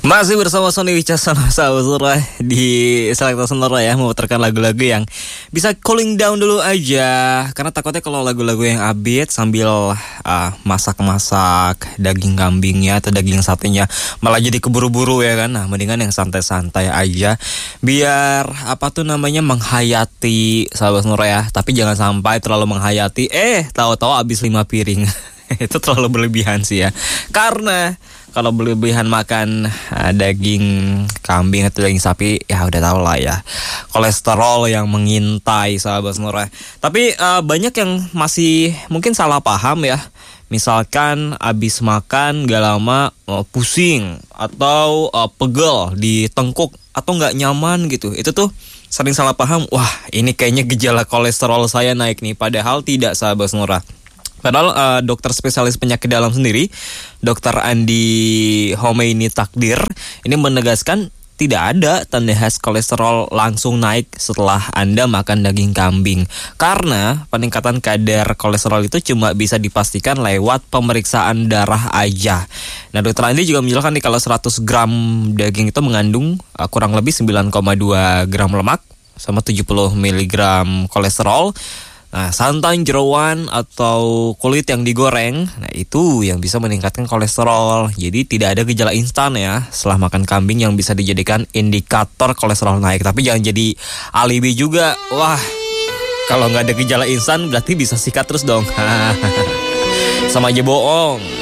Masih bersama Sony Wicaksono Sahura di Selektor Sonora ya, memutarkan lagu-lagu yang bisa cooling down dulu aja. Karena takutnya kalau lagu-lagu yang upbeat sambil masak-masak daging kambingnya atau daging satenya malah jadi keburu-buru ya kan. Nah, mendingan yang santai-santai aja biar menghayati sahabat Sonora ya. Tapi jangan sampai terlalu menghayati tahu-tahu habis 5 piring. Itu terlalu berlebihan sih ya. Karena kalau berlebihan makan daging kambing atau daging sapi, ya udah tau lah ya, kolesterol yang mengintai sahabat Sonora. Tapi banyak yang masih mungkin salah paham ya. Misalkan abis makan gak lama pusing atau pegel di tengkuk atau gak nyaman gitu. Itu tuh sering salah paham. Wah, ini kayaknya gejala kolesterol saya naik nih. Padahal tidak sahabat Sonora. Padahal dokter spesialis penyakit dalam sendiri, Dr. Andi Homeini Takdir, ini menegaskan tidak ada tanda khas kolesterol langsung naik setelah Anda makan daging kambing. Karena peningkatan kadar kolesterol itu cuma bisa dipastikan lewat pemeriksaan darah aja. Nah, Dr. Andi juga menjelaskan nih kalau 100 gram daging itu mengandung kurang lebih 9,2 gram lemak sama 70 mg kolesterol. Nah, santan, jeroan, atau kulit yang digoreng, nah itu yang bisa meningkatkan kolesterol. Jadi tidak ada gejala instan ya setelah makan kambing yang bisa dijadikan indikator kolesterol naik. Tapi jangan jadi alibi juga. Wah, kalau nggak ada gejala instan berarti bisa sikat terus dong. Sama aja bohong.